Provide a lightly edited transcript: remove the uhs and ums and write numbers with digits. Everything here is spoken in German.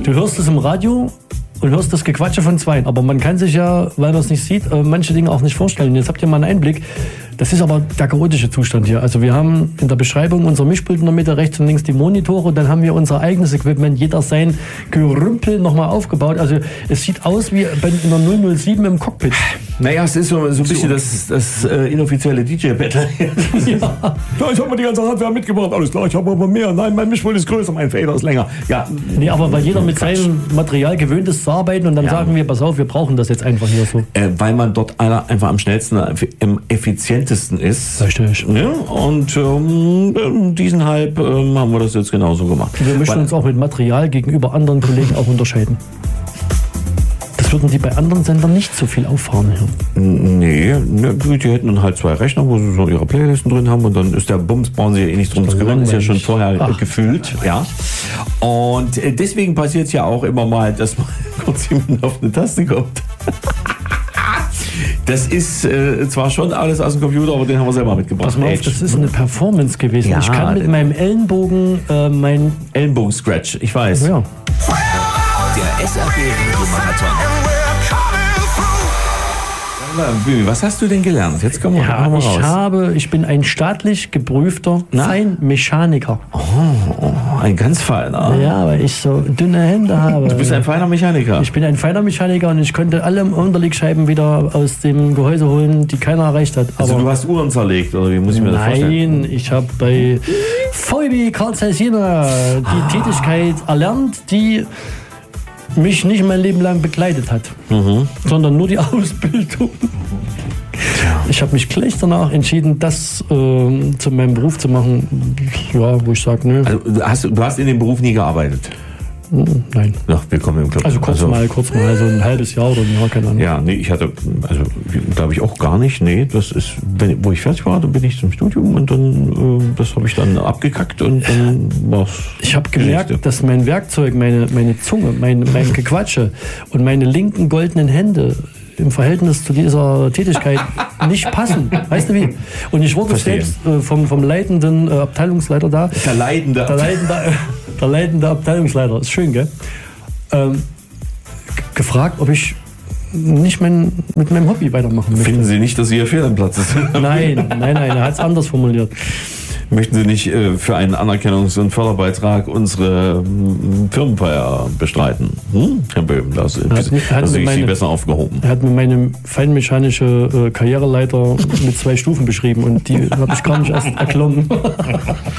Du hörst es im Radio und hörst das Gequatsche von zwei. Aber man kann sich ja, weil man es nicht sieht, manche Dinge auch nicht vorstellen. Jetzt habt ihr mal einen Einblick. Das ist aber der chaotische Zustand hier. Also wir haben in der Beschreibung unser Mischpult in der Mitte, rechts und links die Monitore. Dann haben wir unser eigenes Equipment, jeder sein Gerümpel nochmal aufgebaut. Also es sieht aus wie in der 007 im Cockpit. Naja, es ist so ein bisschen das inoffizielle DJ-Battle. Ja. Ja, ich habe mir die ganze Hardware mitgebracht, alles klar, ich habe aber mehr. Nein, mein Mischpult ist größer, mein Fader ist länger. Ja. Nee, aber weil jeder mit seinem Material gewöhnt ist zu arbeiten und dann sagen wir, pass auf, wir brauchen das jetzt einfach hier so. Weil man dort einfach am schnellsten, am effizientesten ist. Richtig. Ja, und diesen Halb haben wir das jetzt genauso gemacht. Wir möchten uns auch mit Material gegenüber anderen Kollegen auch unterscheiden. Das würden die bei anderen Sendern nicht so viel auffahren. Ja. Nee, die hätten dann halt zwei Rechner, wo sie so ihre Playlisten drin haben und dann ist der Bums, brauchen sie ja eh nicht drum zu kümmern, ist ja schon vorher gefüllt. Ja. Und deswegen passiert es ja auch immer mal, dass man kurz jemand auf eine Taste kommt. Das ist zwar schon alles aus dem Computer, aber den haben wir selber mitgebracht. Pass mal auf, das ist eine Performance gewesen. Ja, ich kann mit meinem Ellenbogen mein Ellenbogen-Scratch, ich weiß. Ja. Der SAP-Marathon. Was hast du denn gelernt? Jetzt kommen wir mal raus. Ich bin ein staatlich geprüfter Feinmechaniker. Oh, ein ganz feiner. Ja, weil ich so dünne Hände habe. Du bist ein feiner Mechaniker. Ich bin ein feiner Mechaniker und ich konnte alle Unterlegscheiben wieder aus dem Gehäuse holen, die keiner erreicht hat. Also du hast Uhren zerlegt, oder wie muss ich mir das vorstellen? Nein, ich habe bei VEB Carl Zeiss Jena die Tätigkeit erlernt, die mich nicht mein Leben lang begleitet hat, sondern nur die Ausbildung. Ich habe mich gleich danach entschieden, das zu meinem Beruf zu machen, ja, wo ich sage, nö. Also du hast in dem Beruf nie gearbeitet? Nein. Ach, willkommen im Club. Also kurz mal, so ein halbes Jahr oder ein Jahr, keine Ahnung. Ja, nee, ich hatte, glaube ich auch gar nicht. Nee, das ist, wo ich fertig war, dann bin ich zum Studium und dann, das habe ich dann abgekackt und dann war's. Ich habe gemerkt, dass mein Werkzeug, meine Zunge, mein Gequatsche und meine linken goldenen Hände im Verhältnis zu dieser Tätigkeit nicht passen. Weißt du wie? Und ich wurde selbst vom leitenden Abteilungsleiter da. Der leitende Abteilungsleiter, ist schön, gell? Gefragt, ob ich nicht mit meinem Hobby weitermachen möchte. Finden Sie nicht, dass Sie Ihr Fehl am Platz ist? Nein, er hat es anders formuliert. Möchten Sie nicht für einen Anerkennungs- und Förderbeitrag unsere Firmenfeier bestreiten? Herr Böhm, da sehe ich Sie besser aufgehoben. Er hat mir meine feinmechanische Karriereleiter mit 2 Stufen beschrieben und die habe ich gar nicht erst erklommen.